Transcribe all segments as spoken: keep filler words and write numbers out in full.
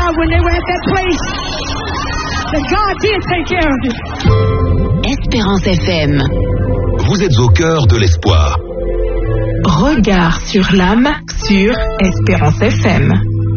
God when they were at that place. That God did take care of it. Espérance F M. Vous êtes au cœur de l'espoir. Regard sur l'âme sur Espérance F M.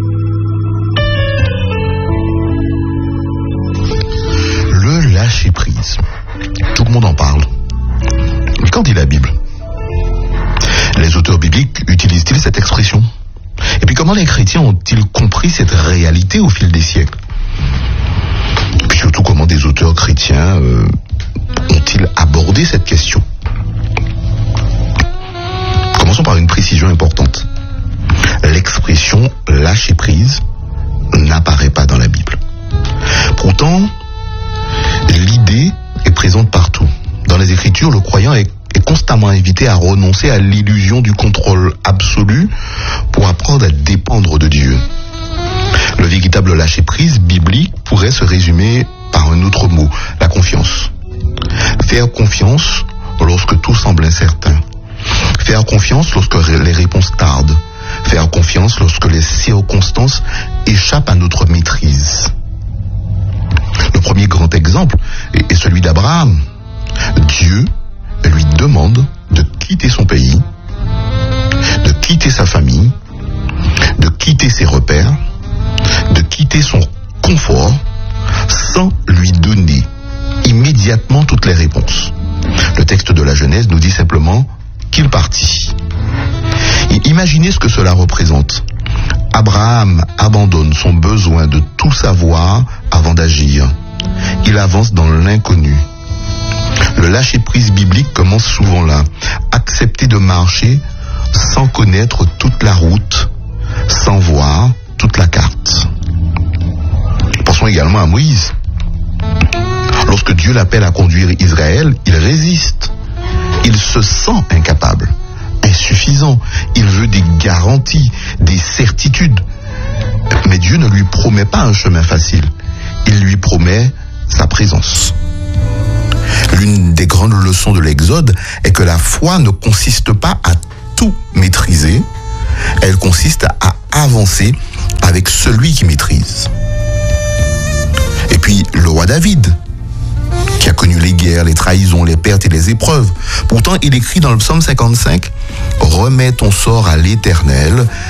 Le lâcher-prise. Tout le monde en parle. Mais qu'en dit la Bible? Les auteurs bibliques utilisent-ils cette expression? Et puis comment les chrétiens ont-ils compris cette réalité au fil des siècles? Et puis surtout comment des auteurs chrétiens euh, ont-ils abordé cette question? Commençons par une précision importante. L'expression lâcher prise n'apparaît pas dans la Bible. Pourtant, l'idée est présente partout. Dans les Écritures, le croyant est, est constamment invité à renoncer à l'illusion du contrôle absolu pour apprendre à dépendre de Dieu. Le véritable lâcher-prise biblique pourrait se résumer par un autre mot, la confiance. Faire confiance lorsque tout semble incertain. Faire confiance lorsque les réponses tardent. Faire confiance lorsque les circonstances échappent à notre maîtrise. Le premier grand exemple est celui d'Abraham. Dieu lui demande de quitter son pays, de quitter sa famille, de quitter ses repères, de quitter son confort, sans lui donner immédiatement toutes les réponses. Le texte de la Genèse nous dit simplement qu'il partit. Et imaginez ce que cela représente. Abraham abandonne son besoin de tout savoir avant d'agir. Il avance dans l'inconnu. Le lâcher-prise biblique commence souvent là. Accepter de marcher sans connaître toute la route, sans voir toute la carte. Pensons également à Moïse. Lorsque Dieu l'appelle à conduire Israël, il résiste. Il se sent incapable, insuffisant. Il veut des garanties, des certitudes. Mais Dieu ne lui promet pas un chemin facile. Il lui promet sa présence. L'une des grandes leçons de l'Exode est que la foi ne consiste pas à tout maîtriser, elle consiste à avancer avec celui qui maîtrise. Et puis le roi David, qui a connu les guerres, les trahisons, les pertes et les épreuves. Pourtant, il écrit dans le psaume cinquante-cinq « Remets ton sort à l'Éternel,